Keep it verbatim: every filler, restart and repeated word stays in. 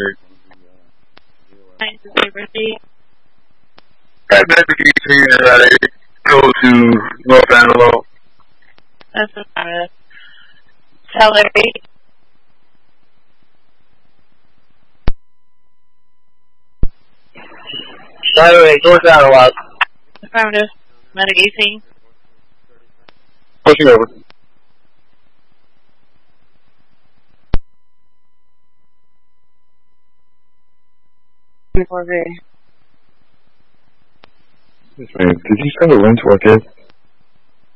desert. Nine to Liberty. At Navigation, uh, go to North Antelope. That's about it. Celery. Saturday, North Antelope. Affirmative. Metagasing. Pushing over. four V. Yes, man. Did you send a link to our kid?